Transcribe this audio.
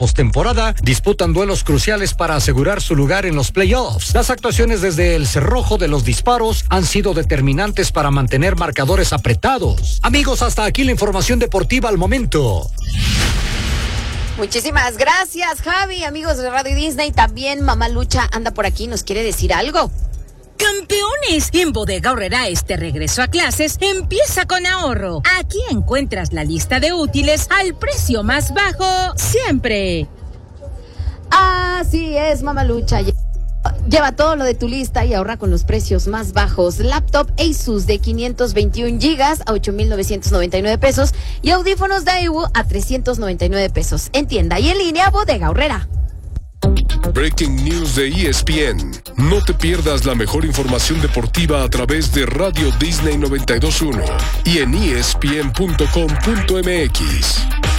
postemporada disputan duelos cruciales para asegurar su lugar en los playoffs. Las actuaciones desde el cerrojo de los disparos han sido determinantes para mantener marcadores apretados. Amigos, hasta aquí la información deportiva al momento. Muchísimas gracias, Javi. Amigos de Radio Disney, también Mamá Lucha anda por aquí, ¿nos quiere decir algo? ¡Campeones! En Bodega Aurrera este regreso a clases empieza con ahorro. Aquí encuentras la lista de útiles al precio más bajo siempre. Así es, Mamá Lucha. Lleva todo lo de tu lista y ahorra con los precios más bajos. Laptop Asus de 521 gigas a 8,999 pesos y audífonos Daewoo a 399 pesos. En tienda y en línea, Bodega Aurrera. Breaking News de ESPN. No te pierdas la mejor información deportiva a través de Radio Disney 92.1 y en ESPN.com.mx.